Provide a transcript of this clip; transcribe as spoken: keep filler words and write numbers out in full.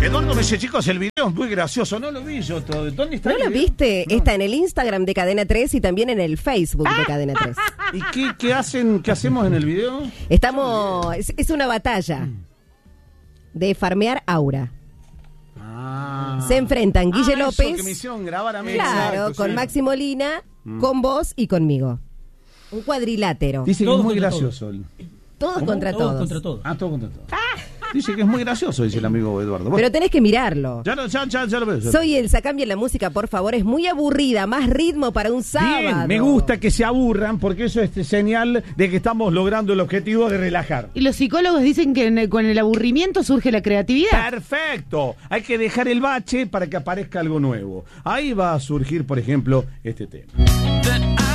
Eduardo me dice, chicos, el video es muy gracioso. No lo vi yo todo. ¿Dónde está? ¿No lo viste? No. Está en el Instagram de Cadena tres y también en el Facebook de Cadena tres. ¿Y qué, qué hacen? ¿Qué hacemos en el video? Estamos... Es, es una batalla de farmear aura. Ah. Se enfrentan Guille ah, López. Eso que me hicieron grabar a mí. Claro, Exacto, con sí. Maxi Molina, mm. con vos y conmigo. Un cuadrilátero. Dice que todos es muy contra gracioso. Todos, todos contra todos. todos. Contra todos. Ah, todos contra todos. Ah. Dice que es muy gracioso, dice el amigo Eduardo. Bueno. Pero tenés que mirarlo. Ya, ya, ya, ya lo veo. Ya. Soy Elsa, cambien la música, por favor. Es muy aburrida, más ritmo para un sábado. Bien, me gusta que se aburran porque eso es señal de que estamos logrando el objetivo de relajar. Y los psicólogos dicen que en el- con el aburrimiento surge la creatividad. Perfecto. Hay que dejar el bache para que aparezca algo nuevo. Ahí va a surgir, por ejemplo, este tema.